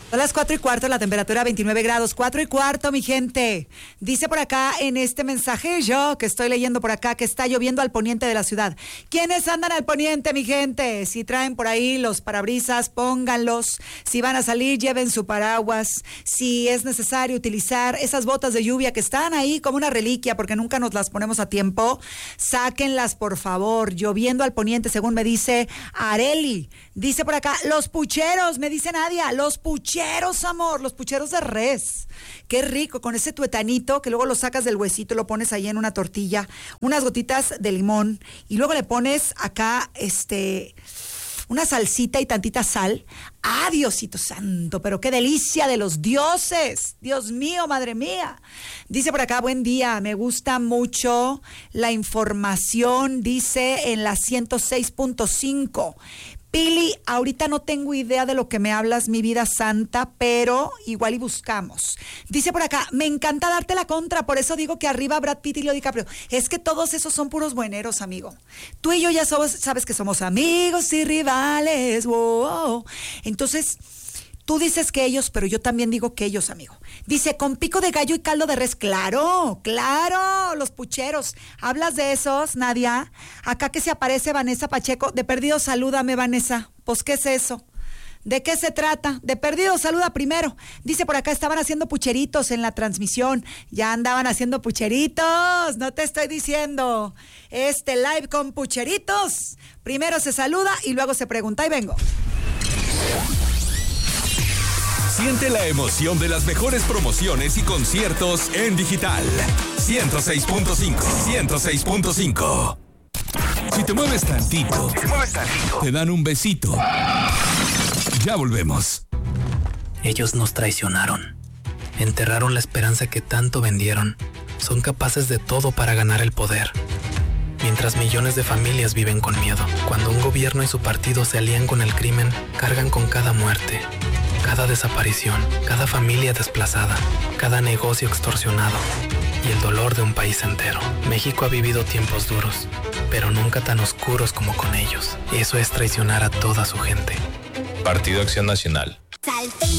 Son las 4:15, la temperatura 29 grados, 4:15, mi gente. Dice por acá en este mensajillo que estoy leyendo por acá que está lloviendo al poniente de la ciudad. ¿Quiénes andan al poniente, mi gente? Si traen por ahí los parabrisas, pónganlos. Si van a salir, lleven su paraguas. Si es necesario utilizar esas botas de lluvia que están ahí como una reliquia porque nunca nos las ponemos a tiempo, sáquenlas, por favor. Lloviendo al poniente, según me dice Areli. Dice por acá, los pucheros, me dice Nadia, los pucheros, amor, los pucheros de res. Qué rico, con ese tuetanito que luego lo sacas del huesito, lo pones ahí en una tortilla, unas gotitas de limón y luego le pones acá, una salsita y tantita sal. ¡Ah, Diosito santo! Pero qué delicia de los dioses. Dios mío, madre mía. Dice por acá, buen día, me gusta mucho la información, dice en la 106.5. Pili, ahorita no tengo idea de lo que me hablas, mi vida santa, pero igual y buscamos. Dice por acá, me encanta darte la contra, por eso digo que arriba Brad Pitt y Leo DiCaprio. Es que todos esos son puros bueneros, amigo. Tú y yo ya sabes que somos amigos y rivales. Wow. Entonces, tú dices que ellos, pero yo también digo que ellos, amigo. Dice, con pico de gallo y caldo de res. Claro, claro, los pucheros. ¿Hablas de esos, Nadia? Acá que se aparece Vanessa Pacheco. De perdido, salúdame, Vanessa. Pues, ¿qué es eso? ¿De qué se trata? De perdido, saluda primero. Dice por acá, estaban haciendo pucheritos en la transmisión. Ya andaban haciendo pucheritos. No te estoy diciendo. Live con pucheritos. Primero se saluda y luego se pregunta. Y vengo. Siente la emoción de las mejores promociones y conciertos en digital. 106.5. 106.5. Si te mueves tantito, te dan un besito. Ya volvemos. Ellos nos traicionaron. Enterraron la esperanza que tanto vendieron. Son capaces de todo para ganar el poder. Mientras millones de familias viven con miedo. Cuando un gobierno y su partido se alían con el crimen, cargan con cada muerte, cada desaparición, cada familia desplazada, cada negocio extorsionado y el dolor de un país entero. México ha vivido tiempos duros, pero nunca tan oscuros como con ellos. Eso es traicionar a toda su gente. Partido Acción Nacional.